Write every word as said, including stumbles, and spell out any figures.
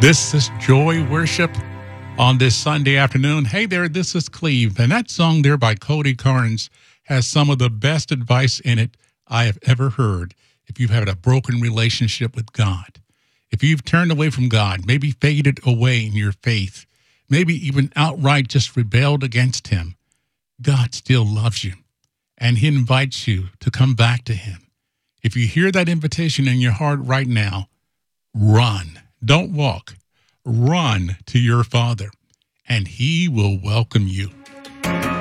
This is Joy Worship on this Sunday afternoon. Hey there, this is Cleve. And that song there by Cody Carnes has some of the best advice in it I have ever heard if you've had a broken relationship with God. If you've turned away from God, maybe faded away in your faith, maybe even outright just rebelled against him, God still loves you, and he invites you to come back to him. If you hear that invitation in your heart right now, run. Don't walk. Run to your Father, and he will welcome you.